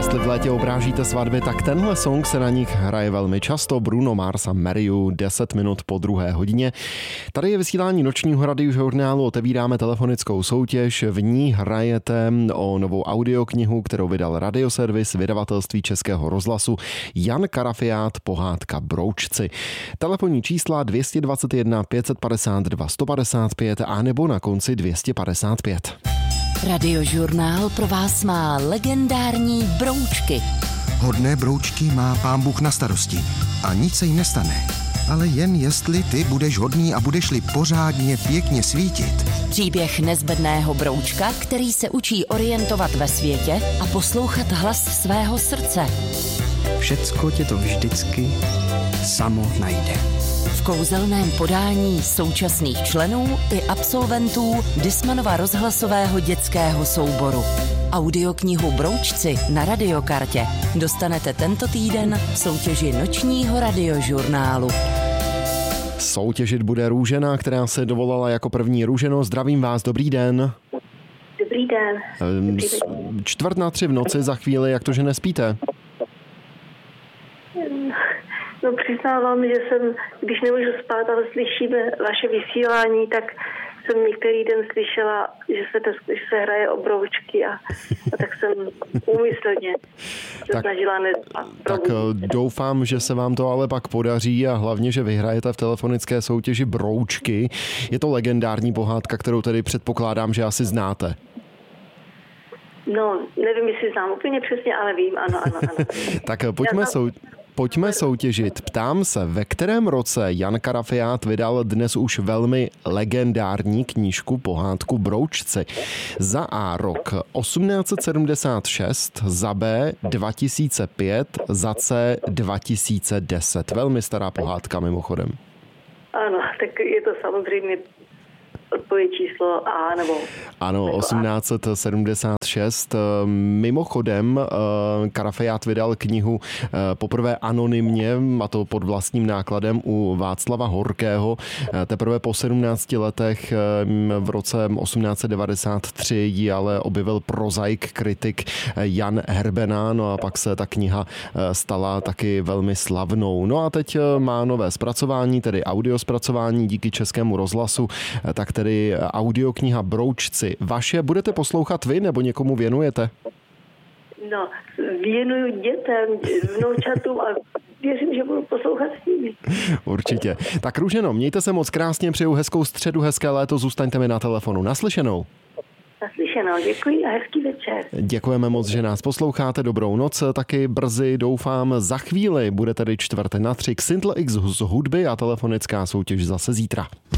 Jestli v létě obrážíte svatby, tak tenhle song se na nich hraje velmi často. Bruno Mars a Mariu, 10 minut po 2:00. Tady je vysílání nočního radiožurnálu, otevíráme telefonickou soutěž, v ní hrajete o novou audioknihu, kterou vydal Radioservis, vydavatelství Českého rozhlasu, Jan Karafiát, pohádka Broučci. Telefonní čísla 221 552 155 a nebo na konci 255. Radiožurnál pro vás má legendární broučky. Hodné broučky má Pán Bůh na starosti a nic se jí nestane. Ale jen jestli ty budeš hodný a budeš-li pořádně pěkně svítit. Příběh nezbedného broučka, který se učí orientovat ve světě a poslouchat hlas svého srdce. Všecko tě to vždycky samo najde. V kouzelném podání současných členů i absolventů Dismanova rozhlasového dětského souboru. Audioknihu Broučci na radiokartě dostanete tento týden v soutěži nočního radiožurnálu. Soutěžit bude Růžena, která se dovolala jako první. Růženo, zdravím vás, dobrý den. Dobrý den. 2:45 v noci za chvíli, jak to, že nespíte? No přiznávám, že když nemůžu spát, ale slyšíme vaše vysílání, tak jsem některý den slyšela, že se hraje o broučky a tak jsem úmyslně se snažila nespat. Tak doufám, že se vám to ale pak podaří a hlavně, že vyhrajete v telefonické soutěži Broučky. Je to legendární pohádka, kterou tedy předpokládám, že asi znáte. No, nevím, jestli znám úplně přesně, ale vím, ano. Tak pojďme soutěžit. Ptám se, ve kterém roce Jan Karafiát vydal dnes už velmi legendární knížku pohádku Broučci? Za A rok 1876, za B 2005, za C 2010. Velmi stará pohádka mimochodem. Ano, tak je to samozřejmě odpověď číslo A nebo... Ano, 1876. Mimochodem, Karafiát vydal knihu poprvé anonymně, a to pod vlastním nákladem u Václava Horkého. Teprve po 17 letech v roce 1893 ji ale objevil prozaik, kritik Jan Herbena, no a pak se ta kniha stala taky velmi slavnou. No a teď má nové zpracování, tedy audio zpracování díky Českému rozhlasu, tak tedy audiokniha Broučci. Vaše budete poslouchat vy nebo někomu věnujete? No, věnuju dětem, vnoučatům a věřím, že budu poslouchat s nimi. Určitě. Tak Růženo, mějte se moc krásně, přeju hezkou středu, hezké léto, zůstaňte mi na telefonu. Naslyšenou. Naslyšenou, děkuji a hezký večer. Děkujeme moc, že nás posloucháte, dobrou noc, taky brzy doufám. Za chvíli bude tedy 2:45 Xintl X z hudby a telefonická soutěž zase zítra.